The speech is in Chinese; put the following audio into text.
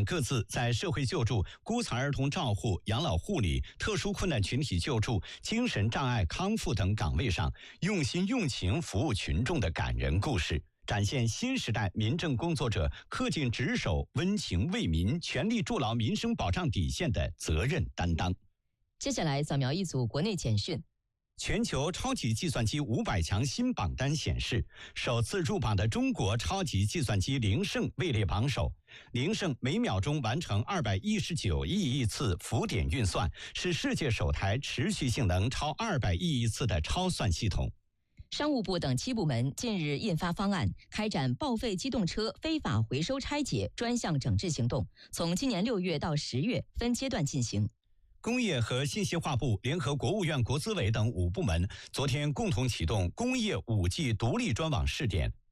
各自在社会救助、孤残儿童照护、养老护理、特殊困难群体救助、精神障碍康复等岗位上用心用情服务群众的感人故事，展现新时代民政工作者恪尽职守、温情为民、全力筑牢民生保障底线的责任担当。 接下来扫描一组国内简讯。 全球超级计算机500强新榜单显示，首次入榜的中国超级计算机灵胜位列榜首。灵胜每秒钟完成219亿次浮点运算，是世界首台持续性能超200亿次的超算系统。 商务部等7部门近日印发方案，开展报废机动车非法回收拆解专项整治行动，从今年6月到10月分阶段进行。 工业和信息化部联合国务院国资委等5部门昨天共同启动工业5G 独立专网试点，